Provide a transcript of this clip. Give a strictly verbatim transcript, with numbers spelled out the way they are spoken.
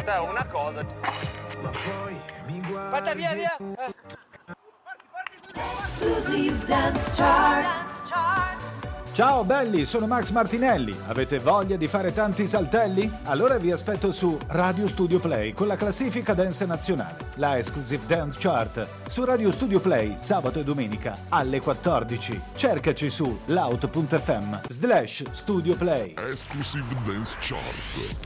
Te una cosa. Ma poi mi guardi. Aspetta, via, via. Eh. Exclusive Dance Chart. Ciao belli, sono Max Martinelli. Avete voglia di fare tanti saltelli? Allora vi aspetto su Radio Studio Play con la classifica dance nazionale, la Exclusive Dance Chart, su Radio Studio Play sabato e domenica alle quattordici. Cercaci su loud punto effe emme slash Studio Play. Exclusive Dance Chart.